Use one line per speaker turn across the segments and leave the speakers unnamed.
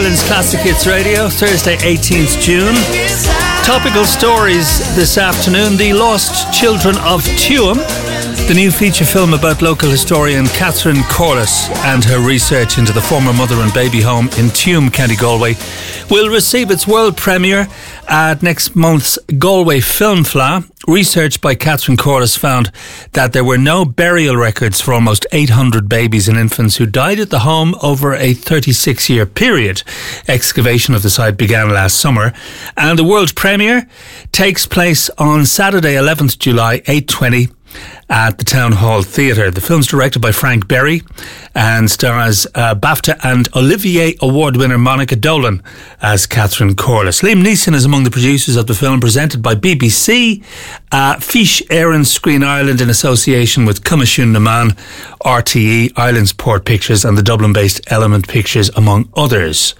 Ireland's Classic Hits Radio, Thursday 18th June. Topical stories this afternoon. The Lost Children of Tuam, the new feature film about local historian Catherine Corliss and her research into the former mother and baby home in Tuam, County Galway, will receive its world premiere at next month's Galway Film Fleadh. Research by Catherine Corliss found that there were no burial records for almost 800 babies and infants who died at the home over a 36-year period. Excavation of the site began last summer, and the world premiere takes place on Saturday 11th July, 8:20 at the Town Hall Theatre. The film's directed by Frank Berry and stars BAFTA and Olivier Award winner Monica Dolan as Catherine Corliss. Liam Neeson is among the producers of the film, presented by BBC, Fish Éireann Screen Ireland in association with Comisiún na Man, RTE, Ireland's Port Pictures and the Dublin-based Element Pictures, among others.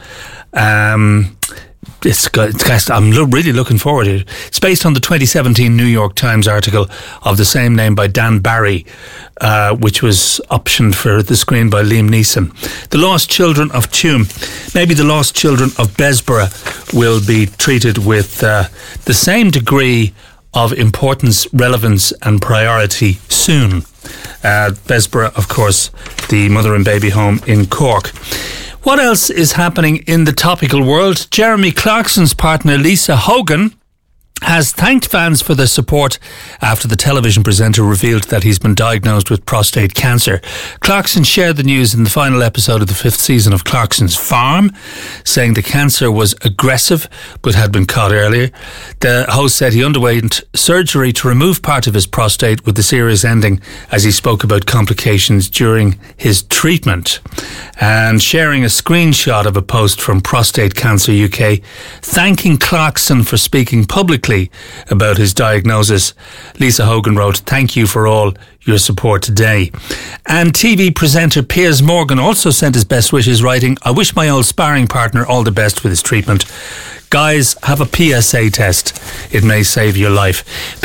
I'm really looking forward to it. It's based on the 2017 New York Times article of the same name by Dan Barry, which was optioned for the screen by Liam Neeson. The Lost Children of Tuam. Maybe the Lost Children of Bessborough will be treated with the same degree of importance, relevance and priority soon. Bessborough, of course, the mother and baby home in Cork. What else is happening in the topical world? Jeremy Clarkson's partner Lisa Hogan has thanked fans for their support after the television presenter revealed that he's been diagnosed with prostate cancer. Clarkson shared the news in the final episode of the 5th season of Clarkson's Farm, saying the cancer was aggressive but had been caught earlier. The host said he underwent surgery to remove part of his prostate, with the serious ending as he spoke about complications during his treatment. And sharing a screenshot of a post from Prostate Cancer UK thanking Clarkson for speaking publicly about his diagnosis, Lisa Hogan wrote, "Thank you for all your support today." And TV presenter Piers Morgan also sent his best wishes, writing, "I wish my old sparring partner all the best with his treatment. Guys, have a PSA test. It may save your life."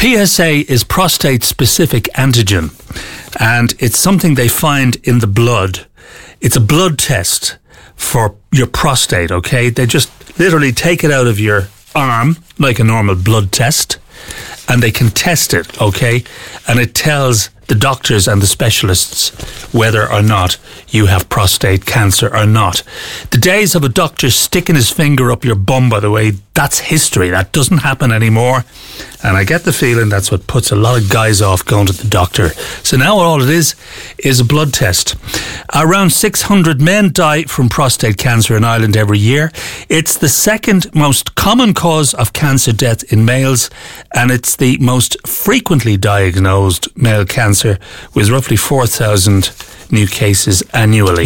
PSA is prostate specific antigen, and it's something they find in the blood. It's a blood test for your prostate, okay? They just literally take it out of your arm like a normal blood test, and they can test it, okay? And it tells the doctors and the specialists whether or not you have prostate cancer or not. The days of a doctor sticking his finger up your bum, by the way, that's history. That doesn't happen anymore. And I get the feeling that's what puts a lot of guys off going to the doctor. So now all it is a blood test. Around 600 men die from prostate cancer in Ireland every year. It's the second most common cause of cancer death in males, and it's the most frequently diagnosed male cancer, with roughly 4,000 new cases annually.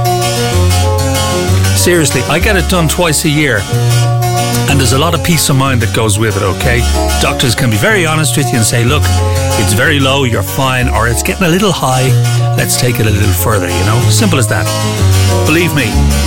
Seriously, I get it done twice a year, and there's a lot of peace of mind that goes with it, okay? Doctors can be very honest with you and say, look, it's very low, you're fine, or it's getting a little high, let's take it a little further, you know? Simple as that. Believe me,